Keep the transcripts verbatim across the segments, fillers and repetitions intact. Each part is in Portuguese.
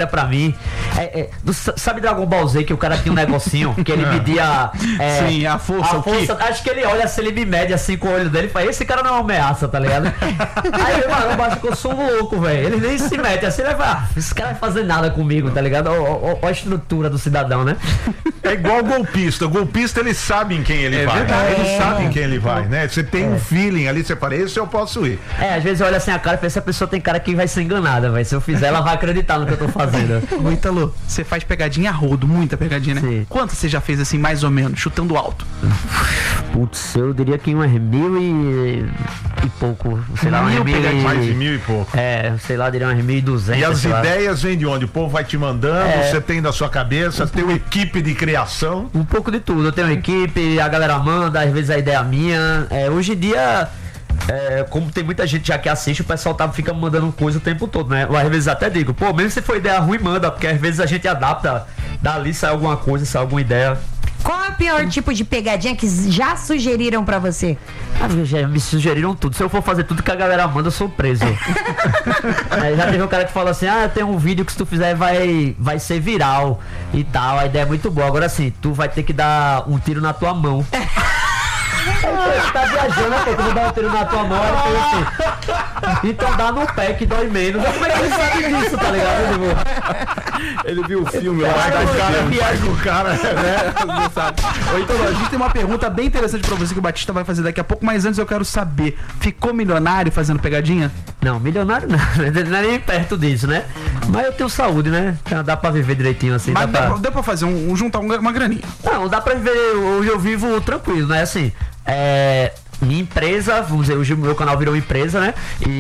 olha pra mim. É, é, do, sabe Dragon Ball Z que o cara tinha um negocinho que ele media. É, Sim, a força. a força acho que ele olha assim, ele me mede assim com o olho dele e fala: esse cara não é uma ameaça, tá ligado? Aí, mano, eu acho que eu sou um louco, velho. Ele nem se mete assim, ele vai falar: ah, esse cara vai fazer nada comigo, tá ligado? Olha a estrutura do cidadão, né? É igual golpista. O golpista, ele sabe em quem ele É vai. verdade. Ele É. sabe em quem ele vai, né? Você tem É. um feeling ali, você fala, esse eu posso ir. É, às vezes eu olho assim a cara e penso: essa pessoa tem cara que vai ser enganada, velho. Se eu fizer, ela vai acreditar no que eu tô fazendo. Ô, Ítalo, você faz pegadinha a rodo, muita pegadinha, né? Sim. Quantas você já fez assim, mais ou menos, chutando alto? Putz, eu diria que umas mil e, e pouco. Sei lá, Mil umas mil pegadinhas. Mais de e... mil e pouco. É, sei lá, diria umas mil e duzentas. E as sei lá. ideias vêm de onde? O povo vai te mandando, É. você tem da sua cabeça, tem uma equipe de criação. Um pouco de tudo. Eu tenho uma equipe, a galera manda, às vezes a ideia é minha. É, hoje em dia, é, como tem muita gente já que assiste, o pessoal tá, fica mandando coisa o tempo todo, né? Eu, às vezes até digo, pô, mesmo se for ideia ruim, manda, porque às vezes a gente adapta, dali sai alguma coisa, sai alguma ideia. Qual é o pior tipo de pegadinha que já sugeriram pra você? Ah, já me sugeriram tudo. Se eu for fazer tudo que a galera manda, eu sou preso. É, já teve um cara que falou assim: ah, tem um vídeo que se tu fizer vai, vai ser viral e tal. A ideia é muito boa. Agora sim, tu vai ter que dar um tiro na tua mão. Você tá viajando, né, pô? Tu não dá um tiro na tua mão, aí fez assim. Então dá no pé que dói menos. Como é que ele sabe disso, tá ligado? Tipo, Ele viu o filme lá. Vai que o cara, que vai que o cara, né? Não sabe. Ô, Ítalo, a gente tem uma pergunta bem interessante pra você que o Batista vai fazer daqui a pouco, mas antes eu quero saber, ficou milionário fazendo pegadinha? não, milionário não. Não é nem perto disso, né? Mas eu tenho saúde, né? Então dá pra viver direitinho assim. Mas Dá deu pra... pra, deu pra fazer um, um- juntar um- uma graninha. Não, dá pra viver. Hoje eu vivo tranquilo, né? Assim, é. Minha empresa, vamos dizer, hoje o meu canal virou empresa, né?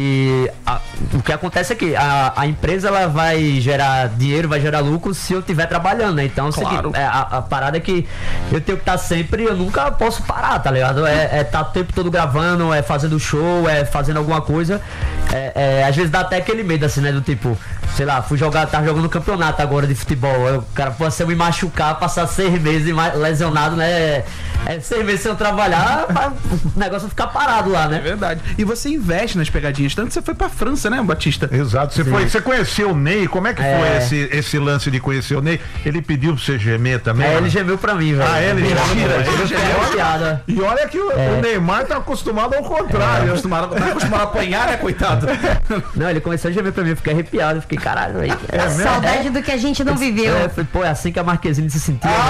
E a- o que acontece é que a, a empresa ela vai gerar dinheiro, vai gerar lucro se eu estiver trabalhando, né? Então, Claro. o seguinte, é, a, a parada é que eu tenho que estar sempre, eu nunca posso parar, tá ligado? É estar o tempo todo gravando, é fazendo show, é fazendo alguma coisa. É, é, às vezes dá até aquele medo, assim, né? Do tipo, sei lá, fui jogar, tava jogando campeonato agora de futebol. Aí o cara pode ser me machucar, passar seis meses ma- lesionado, né? É, seis meses sem eu trabalhar, pra- o negócio ficar parado lá, É né? verdade. E você investe nas pegadinhas, tanto que você foi pra França, né, Batista? Exato. Você, foi, você conheceu o Ney? Como é que É. foi esse, esse lance de conhecer o Ney? Ele pediu pra você gemer também? É, ele gemeu pra mim, velho. Ah, ele Mentira, gemeu, ele ele gemeu gemeu. uma piada. E olha que o, o Neymar tá acostumado ao contrário. Acostumado, tá acostumado a apanhar, né, coitado? Não, ele começou a gemer pra mim, eu fiquei arrepiado, eu fiquei, caralho, velho. É, Saudade do que a gente não viveu. É, foi, pô, é assim que a Marquezine se sentia, velho,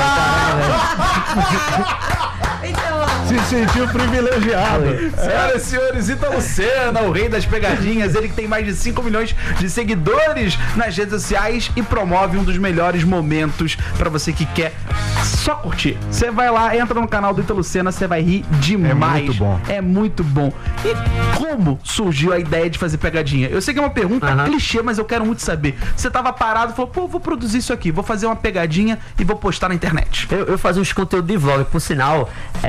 caralho, velho. Então, Se sentiu privilegiado. Senhoras e senhores, Ítalo Senna, o rei das pegadinhas, ele que tem mais de cinco milhões de seguidores nas redes sociais e promove um dos melhores momentos pra você que quer só curtir. Você vai lá, entra no canal do Ítalo Senna, você vai rir demais. É muito bom. É muito bom. E como surgiu a ideia de fazer pegadinha? Eu sei que é uma pergunta Aham. clichê, mas eu quero muito saber. Você tava parado e falou, pô, vou produzir isso aqui, vou fazer uma pegadinha e vou postar na internet. Eu, eu fazia uns conteúdos de vlog, por sinal,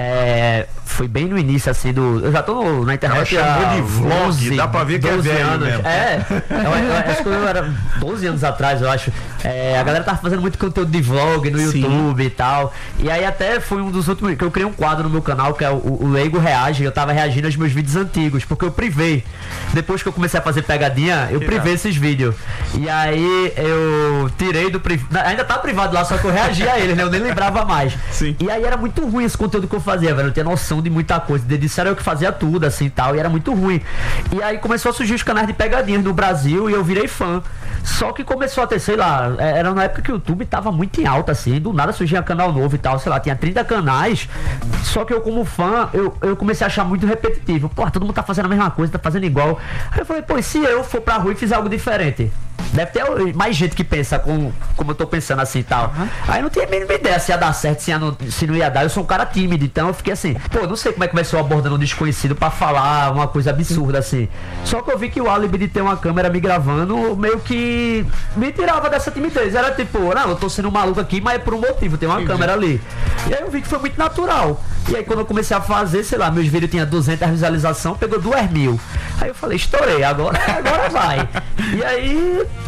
é, foi bem no início, assim, do... Eu já tô na internet Ela chamou há de vlog, dá pra ver que é doze velho anos. mesmo. É, eu, eu acho que eu era doze anos atrás, eu acho. É, a galera tava fazendo muito conteúdo de vlog no Sim. YouTube e tal. E aí até foi um dos últimos, que eu criei um quadro no meu canal, que é o, o Leigo Reage. Eu tava reagindo aos meus vídeos antigos, porque eu privei. Depois que eu comecei a fazer pegadinha, eu privei esses vídeos. E aí eu tirei do privado. Ainda tá privado lá, só que eu reagi a eles, né? Eu nem lembrava mais. Sim. E aí era muito ruim esse conteúdo que eu fazia, velho. Eu tinha noção de muita coisa. Disso era eu que fazia tudo, assim, tal. E era muito ruim. E aí começou a surgir os canais de pegadinhas no Brasil e eu virei fã. Só que começou a ter, sei lá, é, era na época que o YouTube tava muito em alta, assim. Do nada surgia canal novo e tal, sei lá, tinha trinta canais. Só que eu, como fã, eu, eu comecei a achar muito repetitivo. Pô, todo mundo tá fazendo a mesma coisa, tá fazendo igual. Aí eu falei, pô, e se eu for pra rua e fizer algo diferente? Deve ter mais gente que pensa com, como eu tô pensando assim e tal. Aí eu não tinha a mínima ideia se ia dar certo, se, ia não, se não ia dar. Eu sou um cara tímido, então eu fiquei assim, pô, não sei como é que vai ser eu abordando um desconhecido pra falar uma coisa absurda assim. Só que eu vi que o álibi de ter uma câmera me gravando meio que me tirava dessa timidez. Era tipo, não, eu tô sendo um maluco aqui, mas é por um motivo, tem uma câmera ali. E aí eu vi que foi muito natural. E aí quando eu comecei a fazer, sei lá, meus vídeos tinham duzentas visualizações, pegou duas mil. Aí eu falei, estourei, agora, agora vai. E aí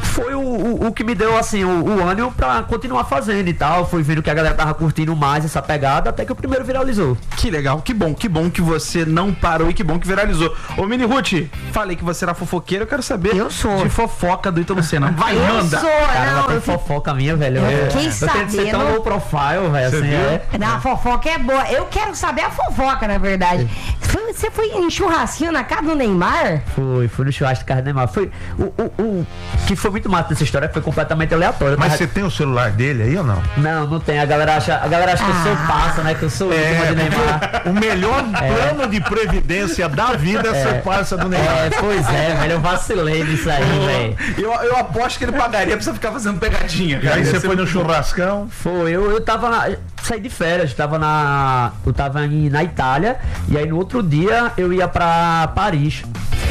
foi o, o, o que me deu, assim, o, o ânimo pra continuar fazendo e tal. Fui vendo que a galera tava curtindo mais essa pegada, até que o primeiro viralizou. Que legal, que bom, que bom que você não parou e que bom que viralizou. Ô, Mini Ruth, falei que você era fofoqueira, eu quero saber Eu sou. de fofoca do Ítalo Senna. Vai, Eu manda! sou, Cara, não, tem eu fico- fofoca minha, velho. Eu É. fiquei Eu tento ser tão sabendo- low profile, velho, assim, viu? é. Não, a fofoca é boa. Eu quero saber a fofoca, na verdade. Foi- você foi em churrasquinho na casa do Neymar? Fui, fui no churrasco de carne de Neymar. Foi o, o, o que foi muito massa dessa história, foi completamente aleatório. Eu Mas tava- você tem o celular dele aí ou não? Não, não tem. A galera acha, a galera acha que eu sou Ah. parça, né? Que eu sou íntimo de Neymar. O melhor É. plano de previdência da vida é ser parça do Neymar. É, pois é, velho. Eu vacilei nisso aí, velho. Eu, eu aposto que ele pagaria pra você ficar fazendo pegadinha. E cara. aí Ia você ser foi no muito bom. churrascão. Foi, eu, eu tava na. Saí de férias, tava na. Eu tava em, na Itália, e aí no outro dia eu ia pra Paris.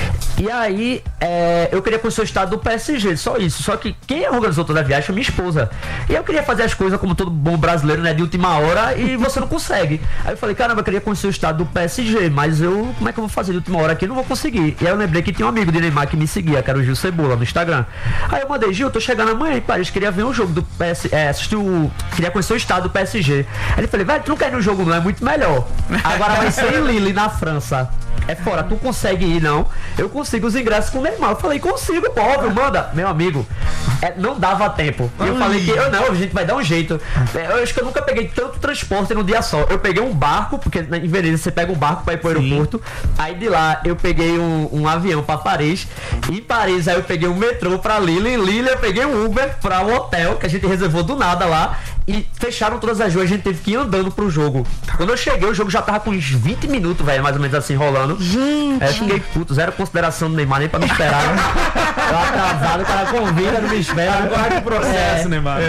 E aí, é, eu queria conhecer o estado do P S G, só isso. Só que quem organizou toda a viagem foi minha esposa. E eu queria fazer as coisas como todo bom brasileiro, né? De última hora, e você não consegue. Aí eu falei, caramba, eu queria conhecer o estado do P S G, mas eu, como é que eu vou fazer de última hora aqui? Eu não vou conseguir. E aí eu lembrei que tinha um amigo de Neymar que me seguia, que era o Gil Cebola, no Instagram. Aí eu mandei, Gil, eu tô chegando amanhã em Paris, queria ver um jogo do P S G, é, assistir o... Queria conhecer o estado do P S G. Aí ele falou, velho, tu não quer ir no jogo não, é muito melhor. Agora vai ser em Lille, na França. É fora, tu consegue ir, não? Eu consigo os ingressos com o Neymar. Eu falei, consigo, pô, óbvio, manda. Meu amigo, é, não dava tempo. E eu falei que, eu não, a gente vai dar um jeito. É, eu acho que eu nunca peguei tanto transporte num dia só. Eu peguei um barco, porque em Veneza você pega um barco pra ir pro aeroporto. Aí de lá eu peguei um, um avião pra Paris. Em Paris, aí eu peguei um metrô pra Lille. Em Lille eu peguei um Uber pra um hotel que a gente reservou do nada lá. E fecharam todas as ruas, a gente teve que ir andando pro jogo. Quando eu cheguei, o jogo já tava com uns vinte minutos, velho, mais ou menos assim, rolando. Gente. É, eu fiquei puto, zero consideração do Neymar, nem pra me esperar. Né? Eu atrasado, o cara convida, não me espera. Agora o processo, É. Neymar.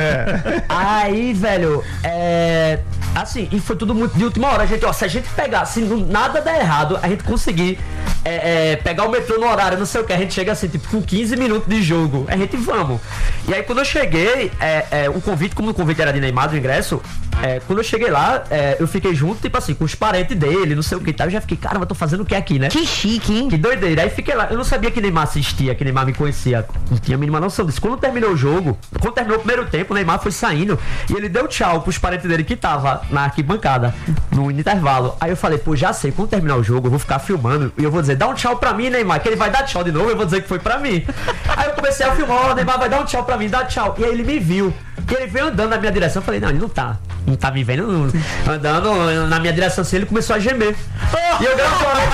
Aí, velho, é. Assim, e foi tudo muito de última hora. A gente, ó, se a gente pegar, se não- nada der errado, a gente conseguir é, é, pegar o metrô no horário, não sei o que, a gente chega assim, tipo, com quinze minutos de jogo. A gente vamos. E aí, quando eu cheguei, é, é, o convite, como o convite era de Neymar, do ingresso, é, quando eu cheguei lá, é, eu fiquei junto, tipo assim, com os parentes dele, não sei o que e tal. Eu já fiquei, caramba, tô fazendo o que aqui, né? Que chique, hein? Que doideira. Aí fiquei lá. Eu não sabia que Neymar assistia, que Neymar me conhecia. Não tinha a mínima noção disso. Quando terminou o jogo, quando terminou o primeiro tempo, o Neymar foi saindo e ele deu tchau pros parentes dele que tava na arquibancada, no intervalo. Aí eu falei, pô, já sei, quando terminar o jogo, eu vou ficar filmando e eu vou dizer, dá um tchau pra mim, Neymar, que ele vai dar tchau de novo, eu vou dizer que foi pra mim. Aí eu comecei a filmar, ó, o Neymar vai dar um tchau pra mim, dá tchau. E aí ele me viu. E ele veio andando na minha direção. Eu falei, não, ele não tá. Não tá me vendo, não. Andando na minha direção assim, ele começou a gemer. E eu gradualmente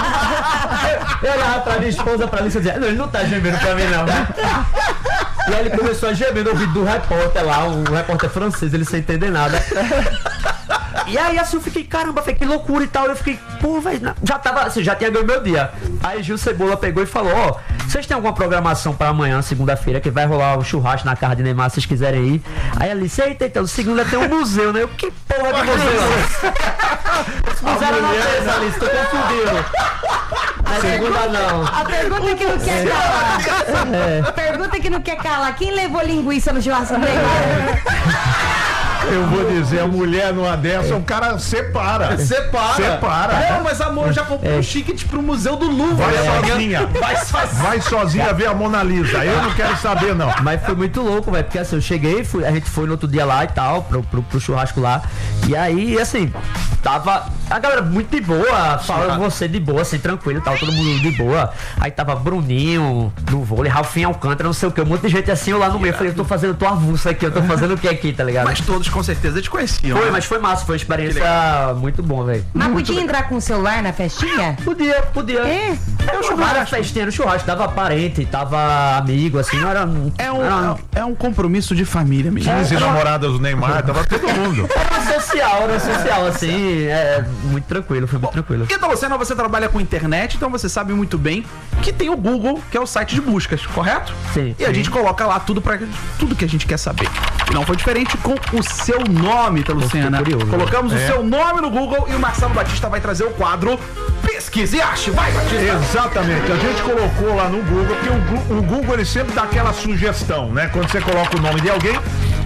fiquei. Eu olhava pra minha esposa, pra Alice e dizia, não, ele não tá gemendo pra mim, não. E aí ele começou a gemer no ouvido do repórter lá, um repórter francês, ele sem entender nada. E aí assim eu fiquei, caramba, falei, que loucura e tal. Eu fiquei, pô, velho, já tava, assim, já tinha ganho meu dia. Aí Gil Cebola pegou e falou, ó, vocês têm alguma programação pra amanhã, segunda-feira, que vai rolar um churrasco na casa de Neymar, se vocês quiserem ir. Aí ela disse, eita, então, segunda tem um museu, né? Eu, que porra de museu? Esse museu era na terça, Alice, tô confundindo. Na segunda não. A pergunta que não quer calar. A pergunta que não quer calar. Quem levou linguiça no churrasco do Neymar? Eu vou dizer, a mulher numa dessa, o cara separa. Separa. Separa. Não, mas amor, já comprou um ticket pro Museu do Louvre. Vai É. sozinha. Vai sozinha. Vai sozinha ver a Mona Lisa. Eu não quero saber, não. Mas foi muito louco, velho, porque assim, eu cheguei, fui, a gente foi no outro dia lá e tal, pro, pro, pro churrasco lá. E aí, assim, tava a galera muito de boa, falando você de boa, assim, tranquilo e tal, todo mundo de boa. Aí tava Bruninho no vôlei, Ralfinho Alcântara, não sei o que, um monte de gente assim, eu lá no meio. Eu falei, eu tô fazendo, eu tô avulso aqui, eu tô fazendo o que aqui, tá ligado? Mas todos com certeza te conheciam. Foi, né? mas foi massa, foi uma experiência muito bom, velho. Mas Muito podia entrar com o celular na festinha? Podia, podia. É? Era um churrasco, era festinha, era um churrasco, tava parente, tava amigo, assim, não era. É um, era, é um compromisso de família mesmo. quinze namoradas do Neymar, tava todo mundo. era social, era social, assim, é muito tranquilo, foi muito tranquilo. Então, você, você trabalha com internet, então você sabe muito bem que tem o Google, que é o site de buscas, correto? Sim. E a Sim. gente coloca lá tudo para tudo que a gente quer saber. E não foi diferente com o seu nome, Talucena. fiquei curioso, Colocamos né? o É. seu nome no Google e o Marcelo Batista vai trazer o quadro Pesquise e Ache. Vai, Batista! Exatamente, a gente colocou lá no Google, porque o, Gu- o Google ele sempre dá aquela sugestão, né? Quando você coloca o nome de alguém,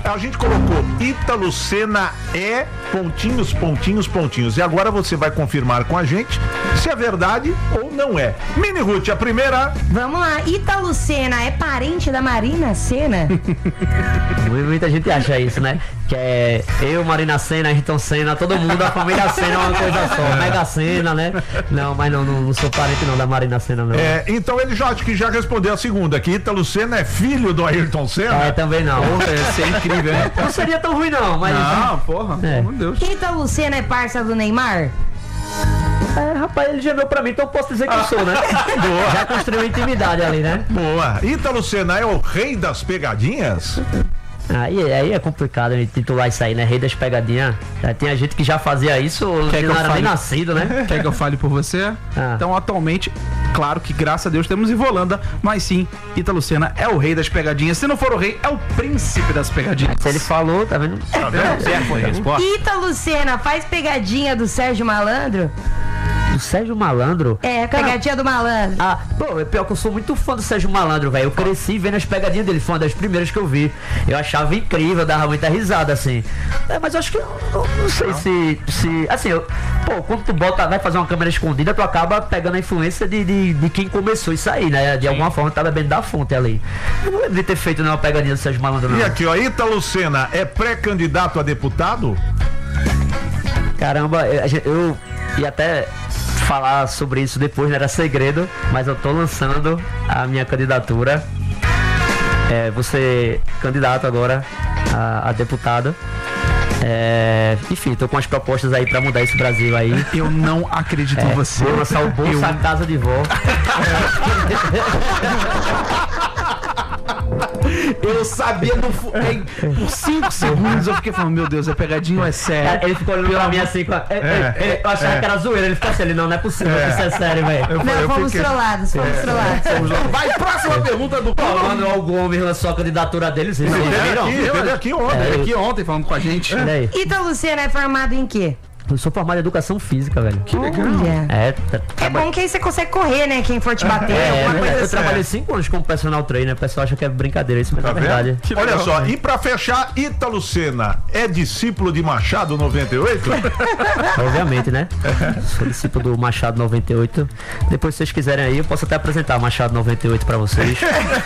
A gente colocou Ítalo Senna é pontinhos, pontinhos, pontinhos. E agora você vai confirmar com a gente se é verdade ou não é. Mini Ruth, a primeira. Vamos lá, Ítalo Senna é parente da Marina Senna? Muita gente acha isso, né? Que é eu, Marina Senna, Ayrton Senna, todo mundo, a família Senna é uma coisa só. Mega Senna, né? Não, mas não, não, não sou parente não da Marina Senna, não. É, então ele já acho que já respondeu a segunda, que Ítalo Senna é filho do Ayrton Senna. É, também não. Isso é incrível, né? Não seria tão ruim não, mas... Não, porra, É. pelo amor de Deus. Ítalo Senna é parça do Neymar? É, rapaz, ele gemeu pra mim, então eu posso dizer que eu sou, né? Já construiu intimidade ali, né? Boa. Ítalo Senna é o rei das pegadinhas? Aí, aí é complicado ele titular isso aí, né? Rei das pegadinhas. Já tinha gente que já fazia isso, Quer que que não eu era fale? nem nascido, né? Quer que eu fale por você? Ah. Então, atualmente, claro que graças a Deus temos Ivolanda, mas sim, Ítalo Senna é o rei das pegadinhas. Se não for o rei, é o príncipe das pegadinhas. Se ele falou, tá vendo? Tá vendo? Certo, foi a resposta. Ítalo Senna faz pegadinha do Sérgio Malandro? Do Sérgio Malandro? É, pegadinha do malandro. Ah, pô, é pior que eu sou muito fã do Sérgio Malandro, velho. Eu cresci vendo as pegadinhas dele, foi uma das primeiras que eu vi. Eu achava incrível, eu dava muita risada, assim. É, mas eu acho que eu não, não sei se, se. Assim, eu, pô, quando tu bota, vai fazer uma câmera escondida, tu acaba pegando a influência de, de, de quem começou isso aí, né? De alguma forma tá bebendo da fonte ali. Eu não lembro de ter feito nenhuma pegadinha do Sérgio Malandro, não. E aqui, ó, Ítalo Senna é pré-candidato a deputado? Caramba, eu, a gente- eu ia até falar sobre isso depois, né? Era segredo, mas eu tô lançando a minha candidatura. É, vou ser candidato agora a, a deputado. É, enfim, tô com as propostas aí pra mudar esse Brasil aí. Eu não acredito em É, você. vou lançar o Bolsa Eu- Casa de Vó. Eu sabia no fu- em- por cinco segundos eu fiquei falando, meu Deus, é pegadinha ou é Cara, sério? ele ficou olhando pra mim assim, com a- é, é, ele- eu achava que era zoeira, ele ficou assim, ele não, não é possível que isso é sério, velho. Eu, Não, eu fomos fiquei- trollados, fomos trollados. Vai, próxima pergunta do O Manuel Gomes lançou a candidatura dele, vocês não Teve viram? aqui, teve aqui ontem. Ele aqui ontem falando com a gente. Olha aí. Ítalo Senna é formado em quê? Eu sou formado em educação física, velho. Que legal. Olha. É, tá- É bom que aí você consegue correr, né? Quem for te bater, É, alguma coisa eu assim. trabalhei cinco anos como personal trainer, o pessoal acha que é brincadeira, isso mas Tá é verdade. vendo? Que Olha legal. só, e pra fechar, Ítalo Senna é discípulo de Machado noventa e oito? Obviamente, né? Sou discípulo do Machado noventa e oito. Depois, se vocês quiserem aí, eu posso até apresentar o Machado noventa e oito pra vocês.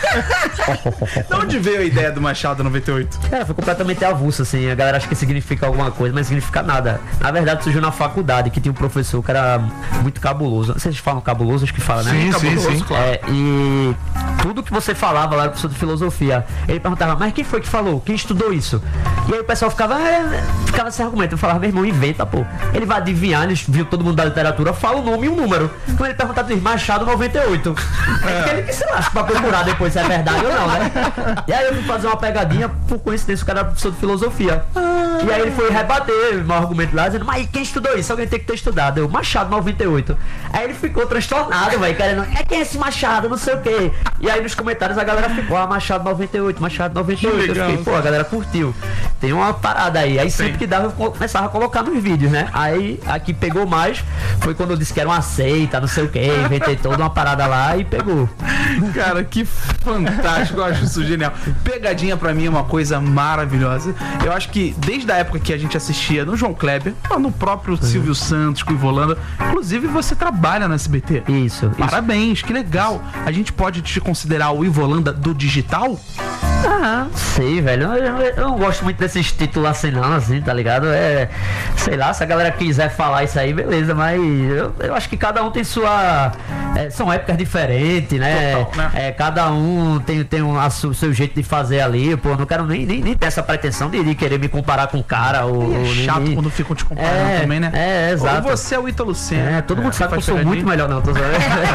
De onde veio a ideia do Machado noventa e oito? Cara, foi completamente avulso, assim. A galera acha que significa alguma coisa, mas não significa nada. Na verdade, surgiu na faculdade, que tinha um professor que era muito cabuloso. Vocês falam cabuloso, acho que fala, né? Sim, sim, Cabuloso, sim. claro. É, e tudo que você falava lá era professor de filosofia. Ele perguntava, mas quem foi que falou? Quem estudou isso? E aí o pessoal ficava, ah, ficava sem argumento. Eu falava, meu irmão, inventa, pô. Ele vai adivinhar, ele viu todo mundo da literatura, fala o nome e um número. Quando ele perguntava, diz, Machado noventa e oito. É. Ele que se lasca pra procurar depois se é verdade ou não, né? E aí eu fui fazer uma pegadinha, por coincidência, o cara era professor de filosofia. E aí ele foi rebater meu argumento lá, dizendo, mas quem estudou isso? Alguém tem que ter estudado. Eu, Machado noventa e oito. Aí ele ficou transtornado, velho, querendo, é quem é esse Machado, não sei o quê. E aí nos comentários a galera ficou, ah, Machado noventa e oito, Machado noventa e oito. Eu legal. fiquei, pô, a galera curtiu. Tem uma parada aí. Aí sempre que dava, eu começava a colocar nos vídeos, né? Aí a que pegou mais foi quando eu disse que era uma seita, não sei o quê. Inventei toda uma parada lá e pegou. Cara, que fantástico, eu acho isso genial. Pegadinha pra mim é uma coisa maravilhosa. Eu acho que desde a época que a gente assistia no João Kleber, no próprio Silvio Santos, com o Ivolanda, inclusive você trabalha na S B T. Isso, isso. Parabéns, que legal. A gente pode te considerar o Ivolanda do digital? Ah, sei, velho. Eu, eu- eu não gosto muito desses títulos assim, não, assim, tá ligado? É. Sei lá, se a galera quiser falar isso aí, beleza, mas eu, eu acho que cada um tem sua. É, são épocas diferentes, né? Total, né? É, cada um tem, tem um, a su- seu jeito de fazer ali, pô. Não quero nem, nem, nem ter essa pretensão de, de querer me comparar com o cara. Ou, E é ou nem- chato nem- quando ficam te comparando É, também, né? é, exato. Ou você é o Ítalo Senna. É, todo mundo sabe que eu faz sou pegadinha. muito melhor, não, tô zoando.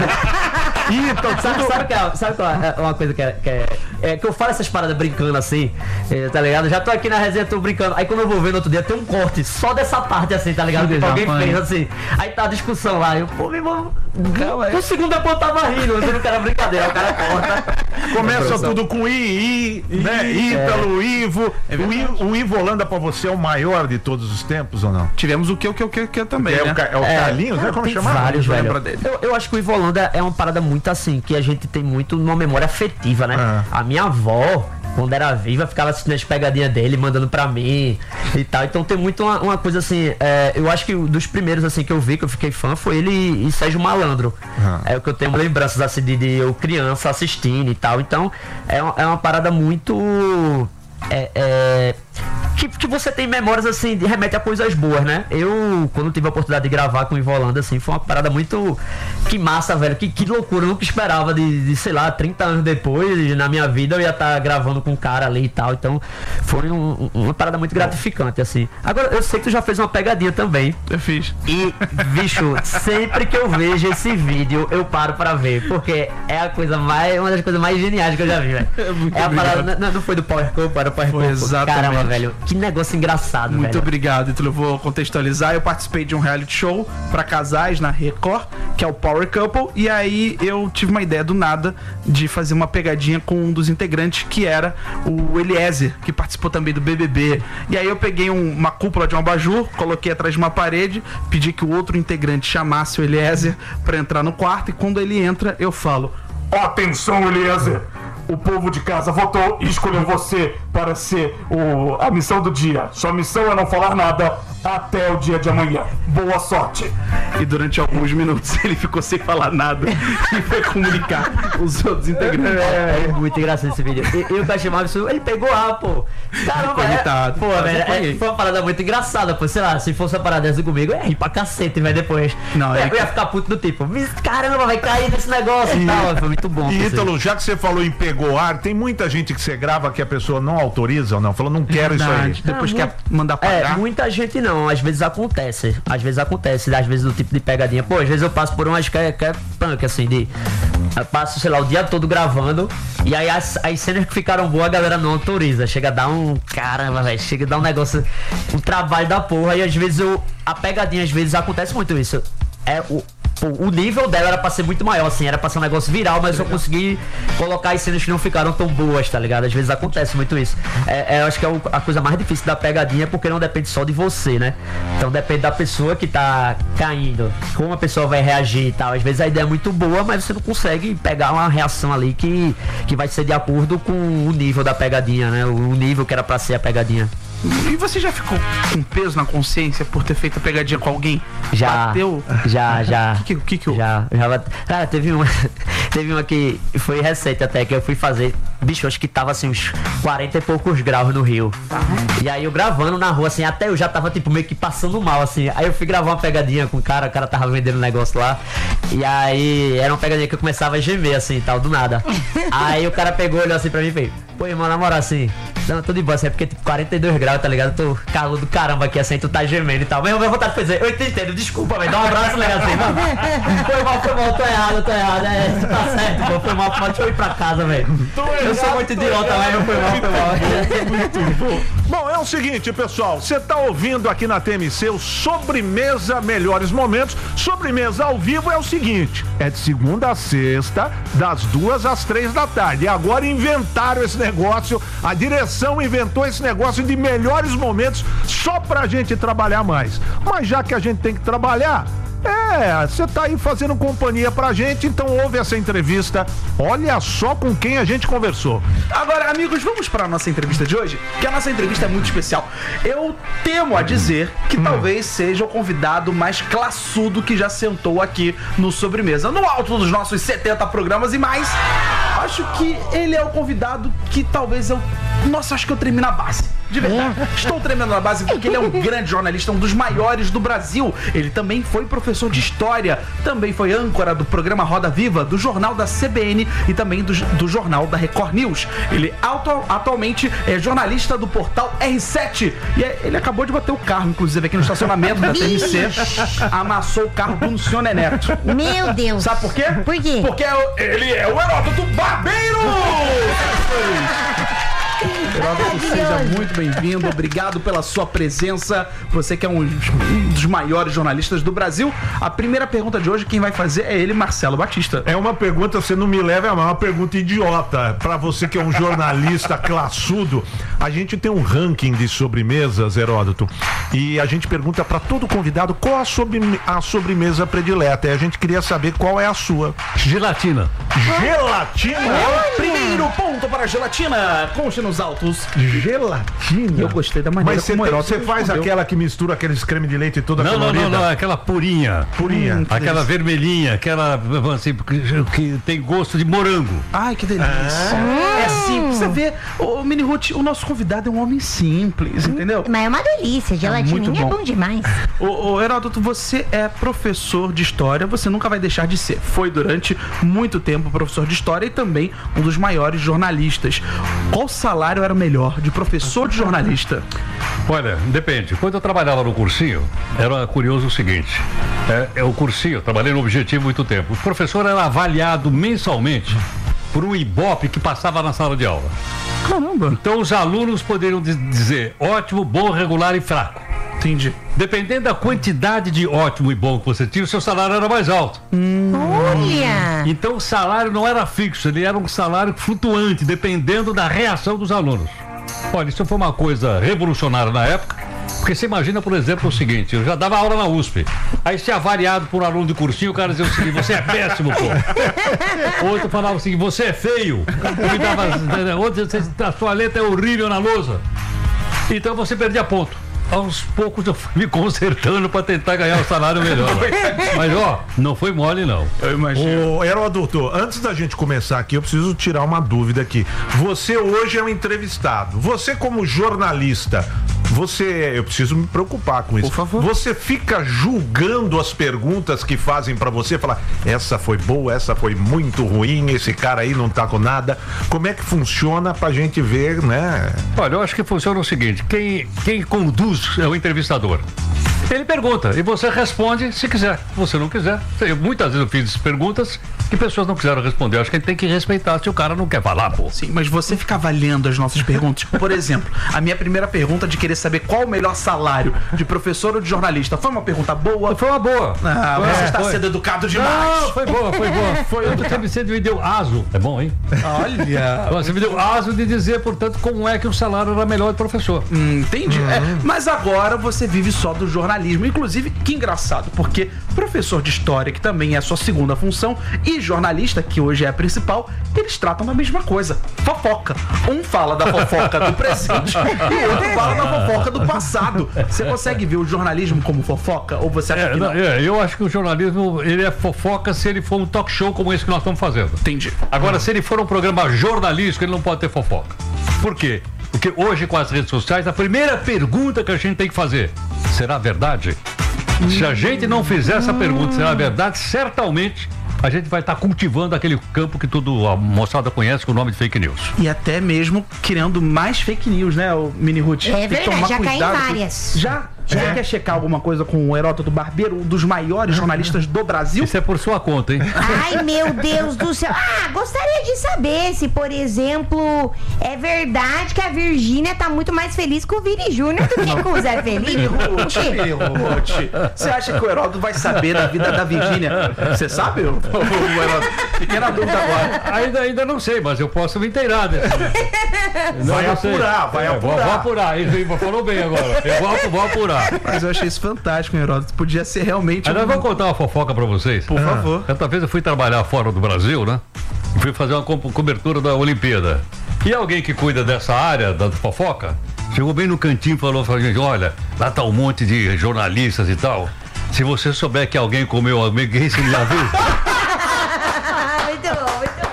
Então, Sabe, tudo... sabe, que é, sabe qual é uma coisa que é, que é, é que eu falo essas paradas brincando assim, é, tá ligado? Já tô aqui na resenha, tô brincando. Aí quando eu vou ver no outro dia, tem um corte só dessa parte assim, tá ligado? Meu Que Deus, alguém já fez assim. Aí tá a discussão lá. Eu, pô, meu irmão, no segundo tempo eu tava rindo, eu não quero brincadeira, o cara corta. Começa tudo com I, I, né? Ítalo, Ivo. o, I, o Ivo Holanda pra você é o maior de todos os tempos ou não? Tivemos o que, o que, o que, o que também, É né? o, Ca- é o É, Carlinhos, né? Como tem chama? vários, Lembra velho. dele. Eu, eu acho que o Ivolanda é uma parada muito assim, que a gente tem muito numa memória afetiva, né? É. A minha avó, quando era viva, ficava assistindo as pegadinhas dele, mandando pra mim e tal. Então tem muito uma, uma coisa assim, é, eu acho que dos primeiros assim que eu vi, que eu fiquei fã, foi ele e Sérgio Malandro. Uhum. É o que eu tenho lembranças assim de, de eu criança assistindo e tal. Então é, é uma parada muito... É, é, que, que você tem memórias assim, de, remete a coisas boas, né? Eu, quando tive a oportunidade de gravar com o Ivolanda, assim, foi uma parada muito. Que massa, velho. Que, que loucura. Eu nunca esperava de, de, sei lá, trinta anos depois, na minha vida, eu ia estar tá gravando com um cara ali e tal. Então, foi um, uma parada muito gratificante, assim. Agora, eu sei que tu já fez uma pegadinha também. Eu fiz. E, bicho, sempre que eu vejo esse vídeo, eu paro pra ver. Porque é a coisa mais. Uma das coisas mais geniais que eu já vi, velho. É, é a parada. Não, não foi do Power Cup, era o Power Cup. Exatamente. Caramba, velho. Que negócio engraçado, Muito velho. obrigado, então eu vou contextualizar. Eu participei de um reality show pra casais na Record, que é o Power Couple, e aí eu tive uma ideia do nada de fazer uma pegadinha com um dos integrantes, que era o Eliezer, que participou também do B B B. E aí eu peguei um, uma cúpula de um abajur, coloquei atrás de uma parede, pedi que o outro integrante chamasse o Eliezer pra entrar no quarto, e quando ele entra, eu falo: atenção, Eliezer! O povo de casa votou e escolheu você para ser o, a missão do dia. Sua missão é não falar nada até o dia de amanhã. Boa sorte. E durante alguns minutos ele ficou sem falar nada e foi comunicar os outros integrantes. É, é muito engraçado esse vídeo. E, e o que eu achei mais absurdo, ele pegou A, pô. Caramba, Coitado. É, pô, velho, é, foi uma parada muito engraçada, pô. Sei lá, se fosse uma parada dessa comigo, eu ia rir pra cacete, velho, depois. Não, é, é eu ia que... ficar puto do tipo, caramba, vai cair nesse negócio e, e tal. Foi muito bom. E Ítalo, já que você falou em pegou ar, tem muita gente que você grava que a pessoa não autoriza ou não, falou, não quero isso aí. Depois ah, quer mandar pagar. É, muita gente não, às vezes acontece. Às vezes acontece, às vezes do tipo de pegadinha. Pô, às vezes eu passo por umas que é, que é punk, assim, de. Eu passo, sei lá, o dia todo gravando. E aí as, as cenas que ficaram boas, a galera não autoriza. Chega a dar um. Caramba, velho. Chega a dar um negócio. Um trabalho da porra. E às vezes eu. A pegadinha, às vezes acontece muito isso. É o. O nível dela era pra ser muito maior, assim, era pra ser um negócio viral, mas eu consegui colocar as cenas que não ficaram tão boas, tá ligado? Às vezes acontece muito isso. É, é, eu acho que é o, a coisa mais difícil da pegadinha, porque não depende só de você, né? Então depende da pessoa que tá caindo, como a pessoa vai reagir e tal. Às vezes a ideia é muito boa, mas você não consegue pegar uma reação ali que, que vai ser de acordo com o nível da pegadinha, né? O nível que era pra ser a pegadinha. E você já ficou com peso na consciência por ter feito a pegadinha com alguém? Já. Bateu? Já, já. O que que, que eu... Já, já. Cara, teve uma. Teve uma que foi recente até, que eu fui fazer. Bicho, acho que tava assim, uns quarenta e poucos graus no Rio. E aí eu gravando na rua, assim, até eu já tava, tipo, meio que passando mal, assim. Aí eu fui gravar uma pegadinha com o cara, o cara tava vendendo um negócio lá. E aí era uma pegadinha que eu começava a gemer, assim, tal, do nada. Aí o cara pegou, olhou assim pra mim e fez: pô, irmão, na moral, assim, não, tô de boa, assim, é porque tipo quarenta e dois graus, tá ligado? Eu tô calor do caramba aqui, assim, tu tá gemendo e tal. Mas eu minha vontade de dizer: eu te entendo, desculpa, velho, dá um abraço legal assim, mano. Foi mal, foi mal, tô errado, tô errado, é, tu tá certo, pô, foi mal, foi mal, deixa eu ir pra casa, velho. Eu sou muito idiota, mas eu fui mal, foi mal. Muito bom. Bom, é o seguinte, pessoal, você tá ouvindo aqui na T M C o Sobremesa Melhores Momentos. Sobremesa ao vivo é o seguinte, é de segunda a sexta, das duas às três da tarde. E agora inventaram esse negócio, a direção inventou esse negócio de melhores momentos só pra gente trabalhar mais. Mas já que a gente tem que trabalhar, é, você tá aí fazendo companhia pra gente, então ouve essa entrevista. Olha só com quem a gente conversou. Agora, amigos, vamos para a nossa entrevista de hoje, que a nossa entrevista é muito especial. Eu temo a dizer que hum. talvez seja o convidado mais classudo que já sentou aqui no Sobremesa. No alto dos nossos setenta programas e mais, acho que ele é o convidado que talvez eu... Nossa, acho que eu tremi na base. De verdade. Estou tremendo na base porque ele é um grande jornalista, um dos maiores do Brasil. Ele também foi professor de história, também foi âncora do programa Roda Viva, do jornal da C B N e também do, do jornal da Record News. Ele auto, atualmente é jornalista do portal R sete e é, ele acabou de bater o carro, inclusive, aqui no estacionamento da T M C. Amassou o carro do senhor Neneto. Meu Deus. Sabe por quê? Por quê? Porque ele é o Heródoto Barbeiro! Heródoto, seja muito bem-vindo. Obrigado pela sua presença. Você que é um, um dos maiores jornalistas do Brasil. A primeira pergunta de hoje, quem vai fazer é ele, Marcelo Batista. É uma pergunta, você não me leva, é uma pergunta idiota. Pra você que é um jornalista classudo, a gente tem um ranking de sobremesas, Heródoto, e a gente pergunta pra todo convidado qual a, sobre, a sobremesa predileta. E a gente queria saber qual é a sua. Gelatina. Gelatina? Primeiro ponto para a gelatina. Conste nos autos. Gelatina? Eu gostei da maneira Mas você, como o tem- Heródoto você faz respondeu. aquela que mistura aqueles creme de leite toda Não, não, colorida? não, não, aquela purinha. Purinha. Hum. Aquela vermelhinha, aquela assim, que, que tem gosto de morango. Ai, que delícia. É simples. Você vê, ô Mini Ruth, o nosso convidado é um homem simples, entendeu? Mas é uma delícia, gelatininha muito é bom. bom demais. Ô, ô Heródoto, você é professor de história, você nunca vai deixar de ser. Foi durante muito tempo professor de história e também um dos maiores jornalistas. Qual salário era melhor de professor de jornalista? Olha, depende. Quando eu trabalhava no cursinho, era curioso o seguinte. É, é o cursinho, eu trabalhei no Objetivo muito tempo. O professor era avaliado mensalmente por um Ibope que passava na sala de aula. Caramba. Então os alunos poderiam di- dizer ótimo, bom, regular e fraco. Entendi. Dependendo da quantidade de ótimo e bom que você tinha, o seu salário era mais alto. Olha! Então o salário não era fixo, ele era um salário flutuante, dependendo da reação dos alunos. Olha, isso foi uma coisa revolucionária na época, porque você imagina, por exemplo, o seguinte, eu já dava aula na U S P, aí se avaliado por um aluno de cursinho, o cara dizia o seguinte, você é péssimo, pô. Outro falava o seguinte, você é feio. Outro dava, outro, a sua letra é horrível na lousa. Então você perdia ponto. Aos poucos eu fui me consertando para tentar ganhar um salário melhor. Mas ó, não foi mole não. Eu imagino. Ô, Heródoto, antes da gente começar aqui, eu preciso tirar uma dúvida aqui. Você hoje é um entrevistado. Você, como jornalista, você. Eu preciso me preocupar com isso. Por favor. Você fica julgando as perguntas que fazem pra você, falar, essa foi boa, essa foi muito ruim, esse cara aí não tá com nada. Como é que funciona pra gente ver, né? Olha, eu acho que funciona o seguinte, quem, quem conduz é o entrevistador. Ele pergunta e você responde se quiser. Se você não quiser, eu, muitas vezes eu fiz perguntas que pessoas não quiseram responder. Eu acho que a gente tem que respeitar se o cara não quer falar, pô. Sim, mas você fica avaliando as nossas perguntas. Por exemplo, a minha primeira pergunta de querer saber qual o melhor salário de professor ou de jornalista foi uma pergunta boa? Foi uma boa. Ah, Foi, você está foi. sendo educado demais. Não, foi boa, foi boa. Foi outro tempo você me deu aso. É bom, hein? Olha. Você me deu aso de dizer, portanto, como é que o salário era melhor de professor. Hum, entendi. É, mas agora você vive só do jornalismo. Inclusive, que engraçado, porque professor de história, que também é a sua segunda função, e jornalista, que hoje é a principal, eles tratam da mesma coisa. Fofoca. Um fala da fofoca do presente e o outro fala da fofoca do passado. Você consegue ver o jornalismo como fofoca? Ou você acha É, que não? não, é, eu acho que o jornalismo, ele é fofoca se ele for um talk show como esse que nós estamos fazendo. Entendi. Agora, se ele for um programa jornalístico, ele não pode ter fofoca. Por quê? Porque hoje, com as redes sociais, a primeira pergunta que a gente tem que fazer, será verdade? Se a gente não fizer essa pergunta, será verdade? Certamente a gente vai estar cultivando aquele campo que toda a moçada conhece com o nome de fake news. E até mesmo criando mais fake news, né, o Mini Ruth? É Tem que verdade, tomar já caí em cuidado. várias. Já? Você quer checar alguma coisa com o Heródoto Barbeiro, um dos maiores jornalistas do Brasil? Isso é por sua conta, hein? Ai, meu Deus do céu. Ah, gostaria de saber se, por exemplo, é verdade que a Virgínia tá muito mais feliz com o Vini Júnior do que com o Zé Felipe. Ruth, Ruth, você acha que o Heródoto vai saber da vida da Virgínia? Você sabe, o, o Heródoto? Fiquei na dúvida agora. Ainda, ainda não sei, mas eu posso me inteirar desse. Não, Vai não sei. apurar, vai É, vou- apurar. Vou apurar, isso aí falou bem agora. Eu vou, vou apurar. Mas eu achei isso fantástico, Heródoto. Podia ser realmente. Agora um- eu vou contar uma fofoca pra vocês. Por favor. Certa vez eu fui trabalhar fora do Brasil, né? E fui fazer uma co- cobertura da Olimpíada. E alguém que cuida dessa área da fofoca chegou bem no cantinho e falou pra gente: olha, lá tá um monte de jornalistas e tal. Se você souber que alguém comeu alguém, você me avisa. Muito bom, muito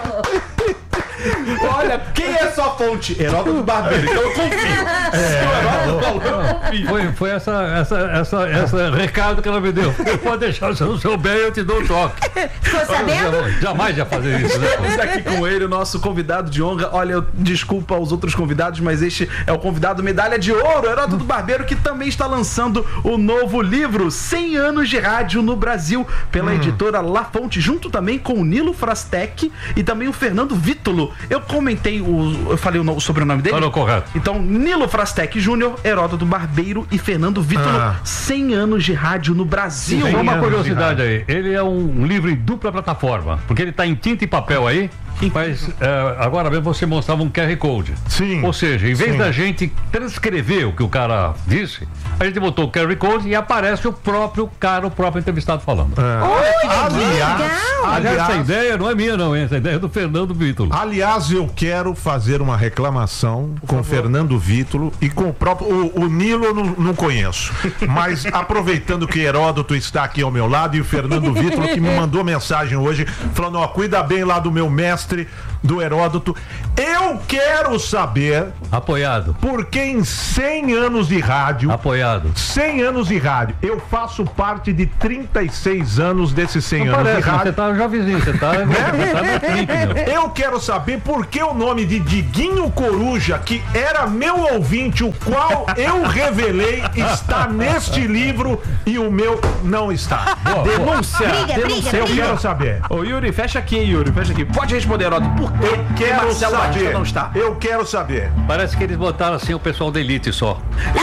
bom. Olha, quem é sua fonte? Heródoto Barbeiro. Então eu confio. Se o Heródoto falou, vinho. Foi, foi essa, essa, essa, essa recado que ela me deu. Pode deixar, se eu não souber, eu te dou um toque. Ficou sabendo? Jamais ia fazer isso, né? Estamos aqui com ele, o nosso convidado de honra. Olha, eu desculpa aos outros convidados, mas este é o convidado medalha de ouro, Heródoto Barbeiro, que também está lançando o novo livro cem anos de rádio no Brasil, pela hum. editora La Fonte, junto também com o Nilo Frastec e também o Fernando Vítolo. Eu comentei, o, eu falei o, o sobrenome dele? Falou correto. Então, Nilo Frastec Júnior, Heródoto Barbeiro e Fernando Vítolo, ah. cem anos de rádio no Brasil. Sim, uma curiosidade aí, ele é um livro em dupla plataforma, porque ele está em tinta e papel aí, mas é, agora mesmo você mostrava um Q R Code. Sim. Ou seja, em vez Sim. da gente transcrever o que o cara disse, a gente botou o Q R Code e aparece o próprio cara, o próprio entrevistado falando. É. Oi, aliás, aliás, essa aliás, ideia não é minha não, hein? Essa ideia é do Fernando Vítolo. aliás, eu quero fazer uma reclamação com o Fernando Vítolo e com o próprio, o, o Nilo eu não, não conheço, mas aproveitando que Heródoto está aqui ao meu lado e o Fernando Vítolo que me mandou mensagem hoje, falando, ó, cuida bem lá do meu mestre, do Heródoto. Eu quero saber, Apoiado. por que em cem anos de rádio, Apoiado. cem anos de rádio, eu faço parte de trinta e seis anos desses cem Não anos parece, de mas rádio. você tá jovenzinho, você tá, você tá no trip, meu. Eu quero saber por que o nome de Diguinho Coruja, que era meu ouvinte, o qual eu revelei, está neste livro e o meu não está. Denúncia. Briga, Denúncia. briga, Eu briga. quero saber. Ô Yuri, fecha aqui, Yuri, fecha aqui. Pode responder, Heródoto, por que Eu quero Marcelo Batista saber. não está? Eu quero saber. Parece que eles botaram assim o pessoal da elite só.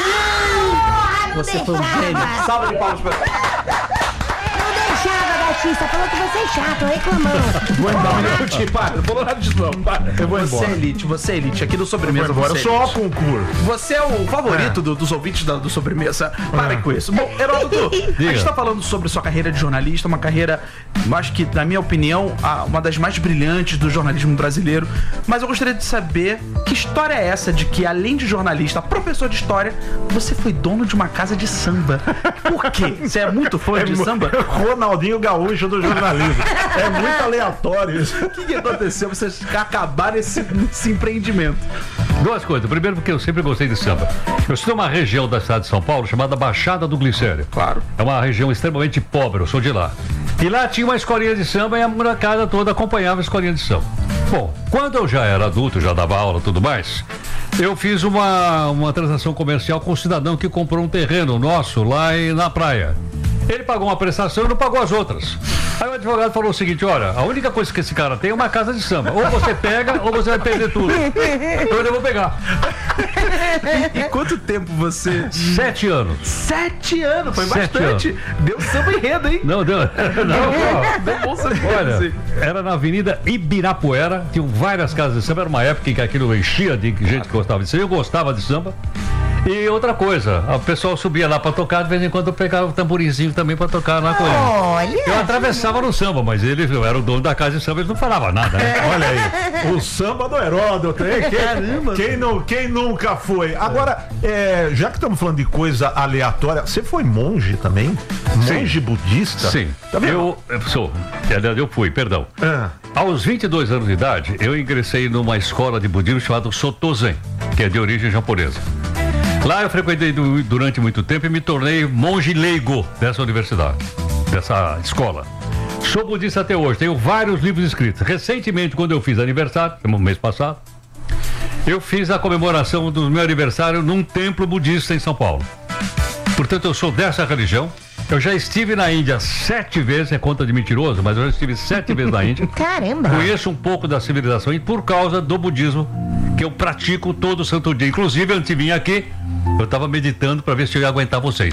Ah, não Você foi um deixava. gênio. Salve de palmas pra Não deixava, Batista. Falou que você é chato, reclamando. Vou embora. Um minutinho, para. Não falou nada disso, não. Para. Eu vou você embora. é elite, você é elite. Aqui do Sobremesa, Agora eu você é sou elite. ao concurso. Você é o favorito É. do- dos ouvintes da- do Sobremesa. Para com isso. Bom, Heródoto, a gente tá falando sobre sua carreira de jornalista, uma carreira, eu acho que, na minha opinião, a- uma das mais brilhantes do jornalismo brasileiro. Mas eu gostaria de saber que história é essa de que, além de jornalista, professor de história, você foi dono de uma casa de samba. Por quê? Você é muito fã de mu- samba? Ronaldinho Gaúcho do jornalismo. É muito aleatório isso. O que, que aconteceu pra vocês acabar esse, esse empreendimento? Duas coisas. Primeiro, porque eu sempre gostei de samba. Eu sou de uma região da cidade de São Paulo chamada Baixada do Glicério. Claro. É uma região extremamente pobre, eu sou de lá. E lá tinha uma escolinha de samba e a molecada toda acompanhava a escolinha de samba. Bom, quando eu já era adulto, já dava aula e tudo mais, eu fiz uma, uma transação comercial com um cidadão que comprou um terreno nosso lá em- na praia. Ele pagou uma prestação e não pagou as outras. Aí o advogado falou o seguinte, olha, a única coisa que esse cara tem é uma casa de samba. Ou você pega, ou você vai perder tudo. Então eu vou pegar. E quanto tempo você... Sete anos. Sete anos, foi Sete bastante. Deu samba enredo, hein? Não, deu. Não, pô. Deu bom samba enredo, Olha, sim. era na Avenida Ibirapuera, tinham várias casas de samba, era uma época em que aquilo enchia de gente que gostava de samba, eu gostava de samba. E outra coisa, o pessoal subia lá pra tocar, de vez em quando eu pegava o tamborinzinho também pra tocar lá com ele. Olha. Eu atravessava no samba, mas ele eu era o dono da casa de samba, ele não falava nada, né? Olha aí, o samba do Heródoto, hein? Quem, Caramba. quem, não, quem nunca foi? Agora, é, já que estamos falando de coisa aleatória, você foi monge também? Monge budista? Sim, Tá vendo? eu, eu sou, aliás, eu fui, perdão. Ah, Aos vinte e dois anos de idade, eu ingressei numa escola de budismo chamada Sotozen, que é de origem japonesa. Lá eu frequentei du- durante muito tempo e me tornei monge leigo dessa universidade, dessa escola. Sou budista até hoje, tenho vários livros escritos. Recentemente, quando eu fiz aniversário, no mês passado, eu fiz a comemoração do meu aniversário num templo budista em São Paulo. Portanto, eu sou dessa religião. Eu já estive na Índia sete vezes, é conta de mentiroso, mas eu já estive sete vezes na Índia. Caramba. Conheço um pouco da civilização e por causa do budismo que eu pratico todo santo dia. Inclusive, antes de vir aqui, eu estava meditando para ver se eu ia aguentar vocês.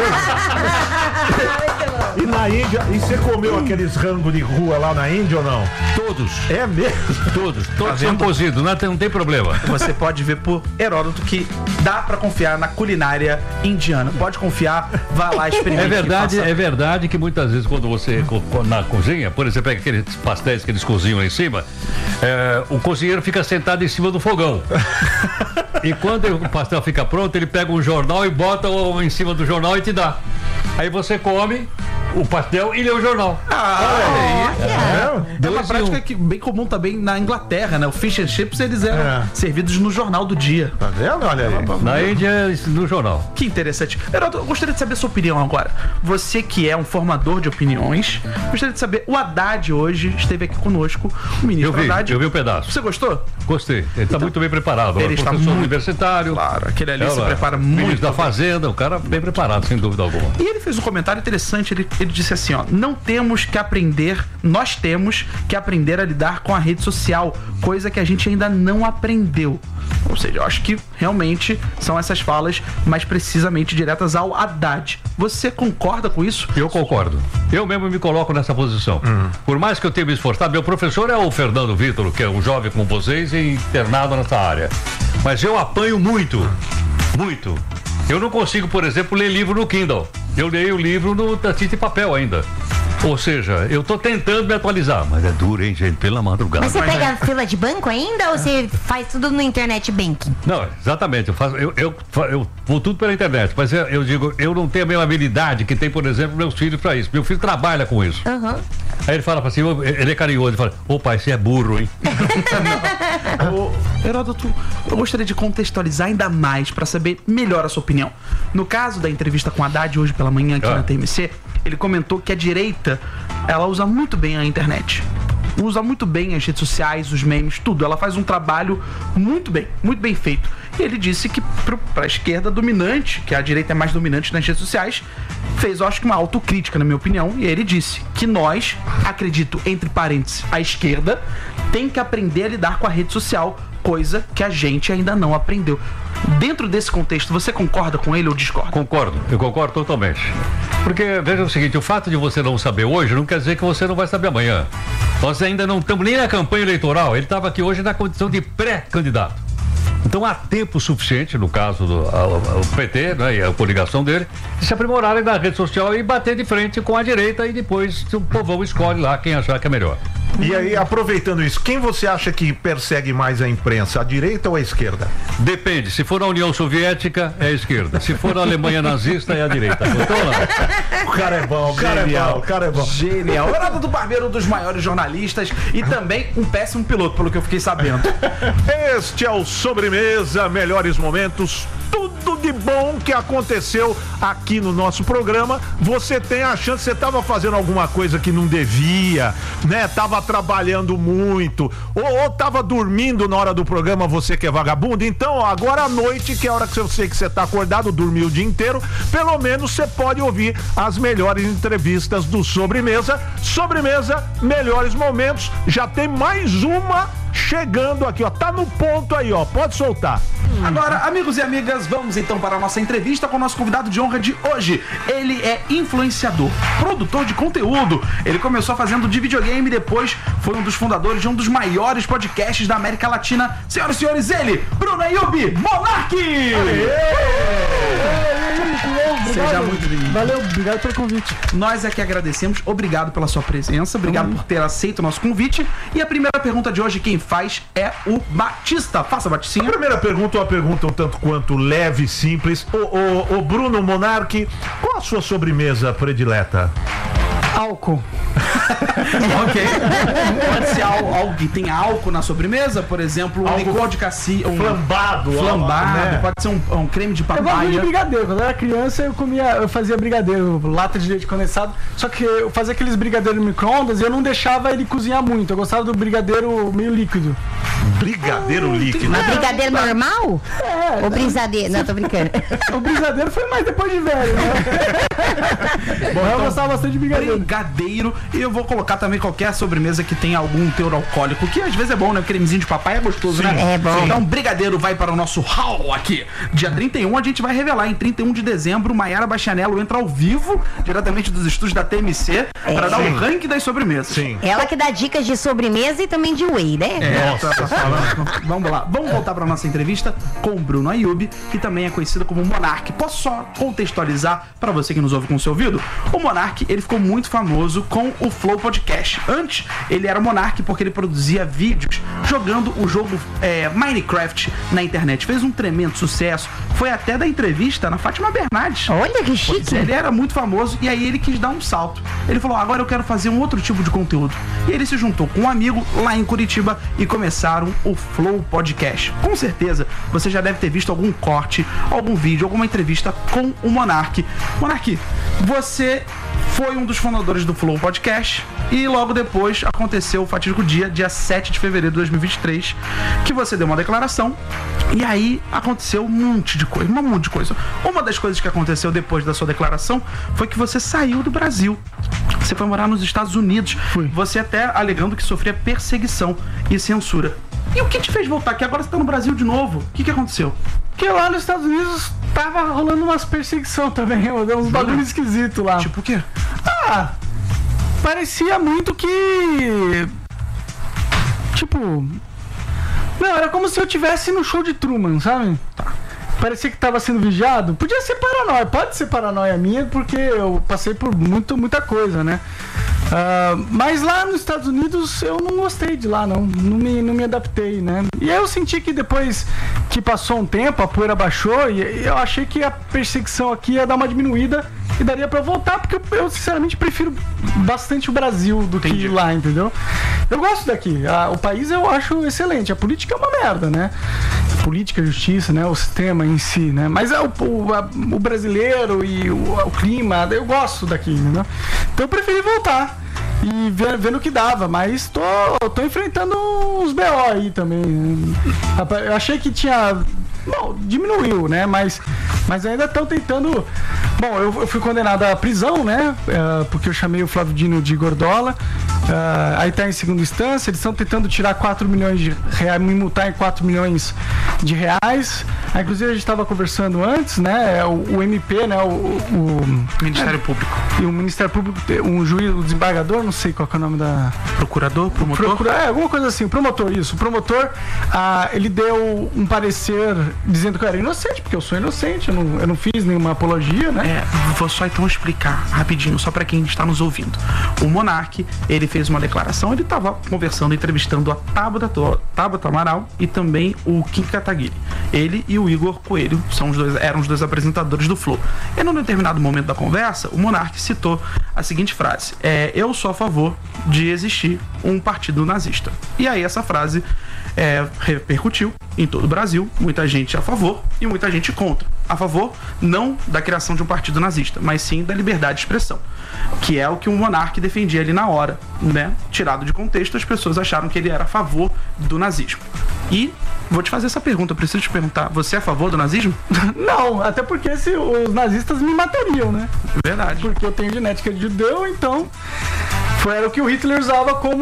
e na Índia, e você comeu aqueles rangos de rua lá na Índia ou não? Todos, É mesmo? todos, todos são vendo? cozidos, não tem, não tem problema. Você pode ver por Heródoto que dá pra confiar na culinária indiana. Pode confiar, vá lá experimentar. É verdade, é verdade que muitas vezes quando você co- co- na cozinha, por exemplo, pega aqueles pastéis que eles cozinham lá em cima, é, o cozinheiro fica sentado em cima do fogão. E quando o pastel fica pronto, ele pega um jornal e bota o- em cima do jornal e te dá. Aí você come o pastel e ler o jornal. Ah, Olha. é, é uma Dois e prática um. que bem comum também na Inglaterra, né? O fish and chips, eles eram É. servidos no jornal do dia. Tá vendo? Olha aí. Na Índia, no jornal. Que interessante. Heródoto, eu gostaria de saber a sua opinião agora. Você que é um formador de opiniões, gostaria de saber, o Haddad hoje esteve aqui conosco, o Eu ministro vi, Haddad. eu vi um pedaço. Você gostou? Gostei. Ele está muito bem preparado. Ele é está professor muito- universitário. Claro, aquele ali É, se olha, prepara ministro muito da bem. Fazenda, um cara bem preparado, sem dúvida alguma. E ele fez um comentário interessante, ele, ele disse assim, ó, não temos que aprender, nós temos que aprender a lidar com a rede social, coisa que a gente ainda não aprendeu. Ou seja, eu acho que realmente são essas falas mais precisamente diretas ao Haddad. Você concorda com isso? Eu concordo. Eu mesmo me coloco nessa posição. Por mais que eu tenha me esforçado, meu professor é o Fernando Vitor, que é um jovem como vocês e internado nessa área. Mas eu apanho muito, muito. Eu não consigo, por exemplo, ler livro no Kindle. Eu leio o livro no da tinta e papel ainda. Ou seja, eu tô tentando me atualizar, mas é duro, hein, gente, pela madrugada. Mas você pega a fila de banco ainda ou você faz tudo no internet banking? Não, exatamente. Eu, faço, eu, eu, eu vou tudo pela internet, mas eu, eu digo, eu não tenho a mesma habilidade que tem, por exemplo, meus filhos para isso. Meu filho trabalha com isso. Aham. Aí ele fala assim, ele é carinhoso, ele fala, ô pai, você é burro, hein? Ô, Heródoto, eu gostaria de contextualizar ainda mais para saber melhor a sua opinião. No caso da entrevista com a Haddad hoje pela manhã aqui Ah. na T M C, ele comentou que a direita, ela usa muito bem a internet. Usa muito bem as redes sociais, os memes, tudo. Ela faz um trabalho muito bem, muito bem feito. E ele disse que para a esquerda dominante, que a direita é mais dominante nas redes sociais, fez, eu acho que uma autocrítica, na minha opinião. E ele disse que nós, acredito, entre parênteses, a esquerda, tem que aprender a lidar com a rede social, coisa que a gente ainda não aprendeu. Dentro desse contexto, você concorda com ele ou discorda? Concordo, eu concordo totalmente. Porque, veja o seguinte, o fato de você não saber hoje não quer dizer que você não vai saber amanhã. Nós ainda não estamos nem na campanha eleitoral, ele estava aqui hoje na condição de pré-candidato. Então há tempo suficiente, no caso do ao, ao P T, né, e a coligação dele, de se aprimorarem na rede social e bater de frente com a direita e depois o povão escolhe lá quem achar que é melhor. E aí, aproveitando isso, quem você acha que persegue mais a imprensa, a direita ou a esquerda? Depende, se for na União Soviética é a esquerda, se for na Alemanha nazista é a direita. Gostou, não? O cara é bom, o cara é bom, o cara é bom. Genial. Heródoto Barbeiro, um dos maiores jornalistas e também um péssimo piloto, pelo que eu fiquei sabendo. Este é o Sobremesa, melhores momentos, tudo de bom que aconteceu aqui no nosso programa. Você tem a chance, você estava fazendo alguma coisa que não devia, né? Tava trabalhando muito, ou, ou tava dormindo na hora do programa, você que é vagabundo. Então, ó, agora à noite, que é a hora que eu sei que você tá acordado, dormiu o dia inteiro, pelo menos você pode ouvir as melhores entrevistas do Sobremesa. Sobremesa, melhores momentos. Já tem mais uma chegando aqui, ó. Tá no ponto aí, ó. Pode soltar. Agora, amigos e amigas, vamos então para a nossa entrevista com o nosso convidado de honra de hoje. Ele é influenciador, produtor de conteúdo. Ele começou fazendo de videogame e depois foi um dos fundadores de um dos maiores podcasts da América Latina. Senhoras e senhores, ele, Bruno Ayub Monark! Seja muito bem-vindo. Valeu, obrigado pelo convite. Nós é que agradecemos, obrigado pela sua presença, obrigado por ter aceito o nosso convite. E a primeira pergunta de hoje, quem faz é o Batista. Faça, A Baticinha. primeira pergunta é uma pergunta um tanto quanto leve e simples. Ô, ô, ô Bruno Monark, qual a sua sobremesa predileta? Álcool. Ok. Pode ser algo, algo que tem álcool na sobremesa, por exemplo, um Algo licor de cassi, um Flambado. flambado, né? pode ser um, um creme de Eu gosto muito de papaya. brigadeiro. Quando eu era criança, eu comia, eu fazia brigadeiro, lata de leite condensado. Só que eu fazia aqueles brigadeiros no micro-ondas e eu não deixava ele cozinhar muito. Eu gostava do brigadeiro meio líquido. Brigadeiro líquido. Mas brigadeiro normal? É, Ou brisadeiro? Não, tô brincando. o brigadeiro foi mais depois de velho, né? Bom, eu gostava bastante de brigadeiro. Brigadeiro. E eu vou colocar também qualquer sobremesa que tenha algum teor alcoólico, que às vezes é bom, né? O cremezinho de papai é gostoso, né? É bom. Então, brigadeiro vai para o nosso hall aqui. Dia trinta e um a gente vai revelar. Em trinta e um de dezembro, Maiara Bastianello entra ao vivo, diretamente dos estúdios da T M C, para dar o ranking das sobremesas. Sim. Ela que dá dicas de sobremesa e também de whey, né? É, tá, tá falando. Vamos lá, vamos voltar para nossa entrevista com o Bruno Ayub, que também é conhecido como Monark. Posso só contextualizar para você que nos ouve com o seu ouvido? O Monark, ele ficou muito famoso com o Flow Podcast. Antes, ele era monarca porque ele produzia vídeos jogando o jogo é, Minecraft na internet. Fez um tremendo sucesso. Foi até da entrevista na Fátima Bernardes. Olha que chique. Ele era muito famoso e aí ele quis dar um salto. Ele falou, agora eu quero fazer um outro tipo de conteúdo. E ele se juntou com um amigo lá em Curitiba e começaram o Flow Podcast. Com certeza, você já deve ter visto algum corte, algum vídeo, alguma entrevista com o Monark. Monark, você foi um dos fundadores do Flow Podcast e logo depois aconteceu o fatídico dia, dia sete de fevereiro de dois mil e vinte e três, que você deu uma declaração e aí aconteceu um monte de coisa, um monte de coisa. Uma das coisas que aconteceu depois da sua declaração foi que você saiu do Brasil. Você foi morar nos Estados Unidos. Fui. Você até alegando que sofria perseguição e censura. E o que te fez voltar aqui? Agora você tá no Brasil de novo. O que que aconteceu? Porque lá nos Estados Unidos tava rolando umas perseguição também, uns bagulho esquisito lá. Tipo o quê? Ah, parecia muito que... Tipo... Não, era como se eu tivesse no show de Truman, sabe? Tá. Parecia que tava sendo vigiado. Podia ser paranoia, pode ser paranoia minha, porque eu passei por muito, muita coisa, né? Uh, mas lá nos Estados Unidos eu não gostei de lá, não. Não me, não me adaptei, né? E aí eu senti que depois que passou um tempo, a poeira baixou, e eu achei que a perseguição aqui ia dar uma diminuída e daria pra voltar, porque eu, eu sinceramente prefiro bastante o Brasil do Entendi. que lá, entendeu? Eu gosto daqui. A, o país eu acho excelente. A política é uma merda, né? Política, justiça, né? O sistema em si, né? Mas é o, o, a, o brasileiro e o, o clima, eu gosto daqui, né? Então eu preferi voltar e ver, vendo o que dava, mas tô, tô enfrentando uns B O aí também. Eu achei que tinha... Bom, diminuiu, né? Mas, mas ainda estão tentando... Bom, eu, eu fui condenado à prisão, né? Uh, porque eu chamei o Flávio Dino de gordola. Uh, aí tá em segunda instância. Eles estão tentando tirar quatro milhões de reais, me multar em quatro milhões de reais. Aí, inclusive, a gente estava conversando antes, né? O, o M P, né? O, o Ministério é, Público. E o Ministério Público, um juiz, o desembargador, não sei qual que é o nome da... Procurador? Promotor? Procura, é, alguma coisa assim. O promotor, isso. O promotor, ah, ele deu um parecer dizendo que eu era inocente, porque eu sou inocente, eu não, eu não fiz nenhuma apologia, né? É, vou só então explicar rapidinho, só pra quem está nos ouvindo. O Monark, ele fez uma declaração, ele estava conversando, entrevistando a Tabata, Tabata Amaral e também o Kim Kataguiri. Ele e o Igor Coelho são os dois, eram os dois apresentadores do Flow. E num determinado momento da conversa, o Monark citou a seguinte frase: é, eu sou a favor de existir um partido nazista. E aí essa frase é, repercutiu em todo o Brasil, muita gente a favor e muita gente contra. A favor, não da criação de um partido nazista, mas sim da liberdade de expressão, que é o que o Monark defendia ali na hora, né? Tirado de contexto, as pessoas acharam que ele era a favor do nazismo. E vou te fazer essa pergunta, eu preciso te perguntar, você é a favor do nazismo? Não, até porque se os nazistas me matariam, né? Verdade. Porque eu tenho genética de judeu, então foi era o que o Hitler usava como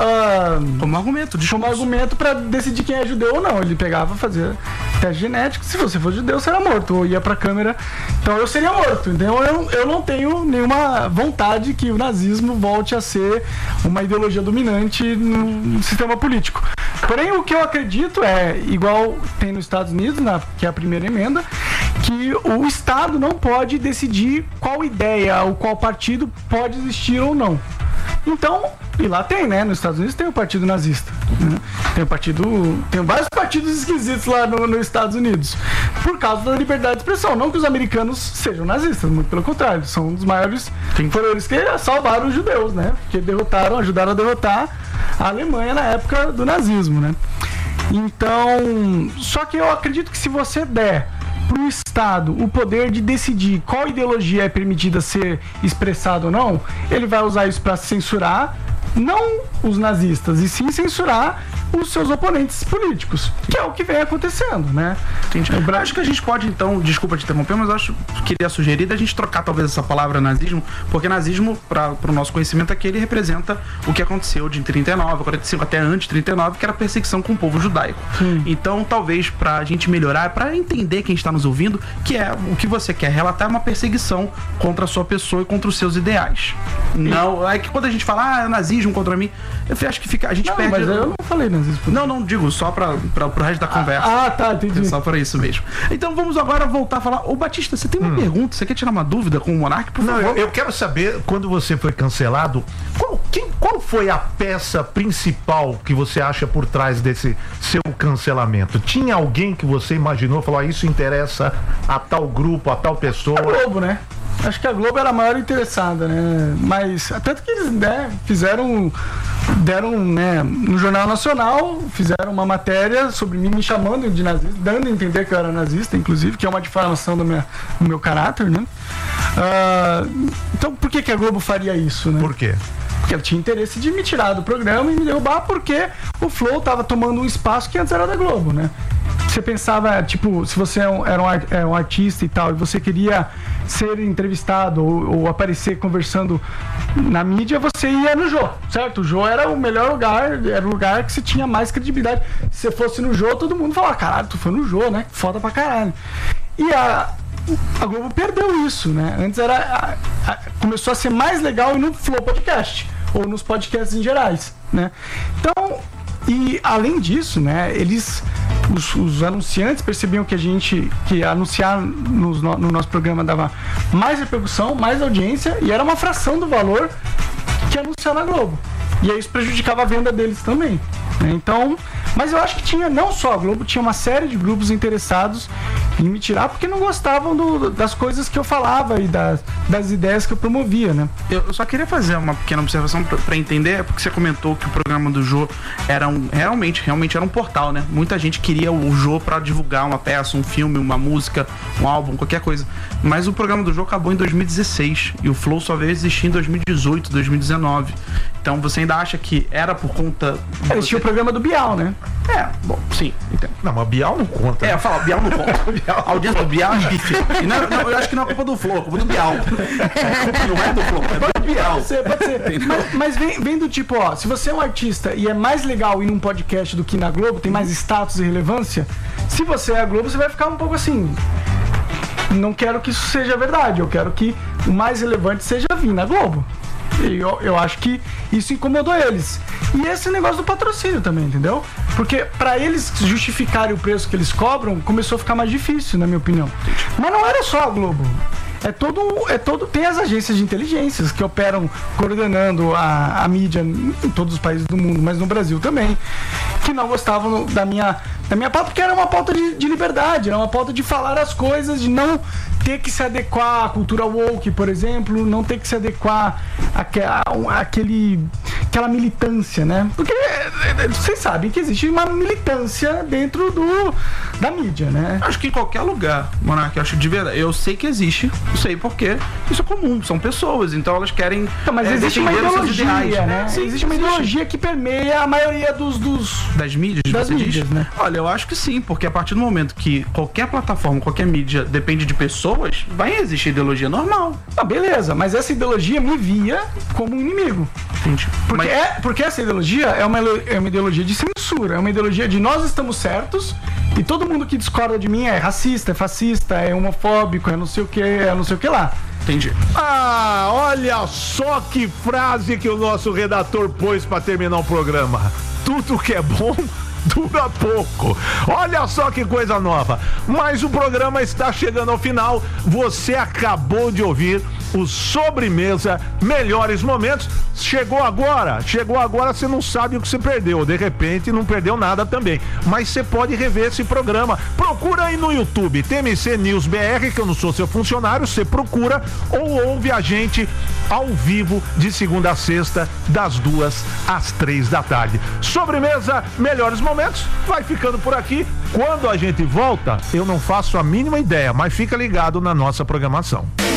uh, como argumento, como argumento para decidir quem é judeu ou não. Ele pegava, fazia teste genético, se você for judeu, você era morto, ou ia pra câmera, então eu seria morto. Então eu, eu não tenho nenhuma vontade que o nazismo volte a ser uma ideologia dominante no sistema político. Porém, o que eu acredito é, igual tem nos Estados Unidos, na, que é a primeira emenda, que o Estado não pode decidir qual ideia ou qual partido pode existir ou não. Então, e lá tem, né? Nos Estados Unidos tem o partido nazista, né? Tem o partido... Tem vários partidos esquisitos lá no, nos Estados Unidos. Por causa da liberdade de expressão. Não que os americanos sejam nazistas, muito pelo contrário. São um dos maiores... Sim. Foram eles que salvaram os judeus, né? Porque derrotaram, ajudaram a derrotar a Alemanha na época do nazismo, né? Então... Só que eu acredito que se você der para o Estado o poder de decidir qual ideologia é permitida ser expressada ou não, ele vai usar isso para censurar não os nazistas, e sim censurar os seus oponentes políticos, que é o que vem acontecendo, né? Entendi. Eu acho que a gente pode, então, desculpa te interromper, mas eu acho que queria sugerir da gente trocar talvez essa palavra nazismo, porque nazismo, para o nosso conhecimento aqui, ele representa o que aconteceu de trinta e nove, quarenta e cinco, até antes de trinta e nove, que era a perseguição com o povo judaico. Sim. Então, talvez, para a gente melhorar, para entender quem está nos ouvindo, que é o que você quer relatar é uma perseguição contra a sua pessoa e contra os seus ideais, Não, é que quando a gente fala, ah, é nazismo contra mim, eu acho que fica, a gente Não, perde... mas eu não falei nazismo. Não, não, digo, só pra, pra, pro resto da conversa. Ah, tá, entendi. Só para isso mesmo. Então vamos agora voltar a falar. Ô Batista, você tem uma pergunta? Você quer tirar uma dúvida com o Monark, por Não, favor? eu, eu quero saber, quando você foi cancelado, qual, quem, qual foi a peça principal que você acha por trás desse seu cancelamento? Tinha alguém que você imaginou, falou, ah, isso interessa a tal grupo, a tal pessoa? A Globo, né? Acho que a Globo era a maior interessada, né? Mas, tanto que eles, né, fizeram, deram, né, no Jornal Nacional, fizeram uma matéria sobre mim, me chamando de nazista, dando a entender que eu era nazista, inclusive, que é uma difamação do meu, do meu caráter, né? Uh, então, por que que a Globo faria isso, né? Por quê? Porque ela tinha interesse de me tirar do programa e me derrubar, porque o Flow tava tomando um espaço que antes era da Globo, né? Você pensava, tipo, se você era um, era um artista e tal, e você queria ser entrevistado ou, ou aparecer conversando na mídia, você ia no Jô, certo? O Jô era o melhor lugar, era o lugar que você tinha mais credibilidade. Se você fosse no Jô, todo mundo falava, caralho, tu foi no Jô, né? Foda pra caralho. E a... A Globo perdeu isso, né? Antes era a, a, começou a ser mais legal no Flow Podcast ou nos podcasts em gerais, né? Então, e além disso, né? Eles, os, os anunciantes percebiam que a gente, que anunciar nos, no, no nosso programa dava mais repercussão, mais audiência e era uma fração do valor que anunciar na Globo. E aí isso prejudicava a venda deles também, né? Então, mas eu acho que tinha, não só a Globo, tinha uma série de grupos interessados em me tirar porque não gostavam do, das coisas que eu falava e das, das ideias que eu promovia, né? Eu, eu só queria fazer uma pequena observação pra, pra entender, porque você comentou que o programa do Jô era um, realmente, realmente era um portal, né? Muita gente queria o Jô pra divulgar uma peça, um filme, uma música, um álbum, qualquer coisa. Mas o programa do Jô acabou em dois mil e dezesseis e o Flow só veio existir em dois mil e dezoito, dois mil e dezenove. Então você ainda acha que era por conta... Eles tinham o programa do Bial, né? É, bom, sim, entendo. Não, mas Bial não conta. É, eu falo, Bial não conta. A audiência do Bial é bife. E não, não, eu acho que não é culpa do Flow, é culpa do Bial. Não é do Flow, é do Bial. Pode ser, pode ser. Mas, mas vem, vem do tipo, ó, se você é um artista e é mais legal ir num podcast do que na Globo, tem mais status e relevância, se você é a Globo, você vai ficar um pouco assim... Não quero que isso seja verdade, eu quero que o mais relevante seja vir na Globo. E eu, eu acho que isso incomodou eles. E esse negócio do patrocínio também, entendeu? Porque pra eles justificarem o preço que eles cobram, começou a ficar mais difícil, na minha opinião. Mas não era só a Globo. É todo, é todo, tem as agências de inteligências que operam coordenando a, a mídia em todos os países do mundo, mas no Brasil também, que não gostavam da minha, da minha pauta, porque era uma pauta de, de liberdade, era uma pauta de falar as coisas, de não ter que se adequar à cultura woke, por exemplo, não ter que se adequar àquela, àquele, àquela militância, né? Porque vocês sabem que existe uma militância dentro do, da mídia, né? Acho que em qualquer lugar, Monark, eu acho de verdade. Eu sei que existe, não sei porquê. Isso é comum, são pessoas, então elas querem. Então, mas é, existe uma defender os seus ideologia, ideais. né? Sim, existe uma existe. ideologia que permeia a maioria dos. dos... Das mídias, Das você mídias, diz? né? Olha, eu acho que sim, porque a partir do momento que qualquer plataforma, qualquer mídia depende de pessoas, vai existir ideologia normal. Ah, beleza, mas essa ideologia me via como um inimigo. Entendi. Porque, Mas- é, porque essa ideologia é uma, é uma ideologia de censura, é uma ideologia de nós estamos certos e todo mundo que discorda de mim é racista, é fascista, é homofóbico, é não sei o que, é não sei o que lá. Entendi. Ah, olha só que frase que o nosso redator pôs pra terminar o programa. Tudo que é bom dura pouco. Olha só que coisa nova. Mas o programa está chegando ao final. Você acabou de ouvir o Sobremesa Melhores Momentos. Chegou agora, chegou agora, você não sabe o que você perdeu. De repente não perdeu nada também. Mas você pode rever esse programa. Procura aí no YouTube, T M C News B R, que eu não sou seu funcionário, você procura ou ouve a gente ao vivo de segunda a sexta, das duas às três da tarde. Sobremesa Melhores Momentos vai ficando por aqui. Quando a gente volta, eu não faço a mínima ideia, mas fica ligado na nossa programação.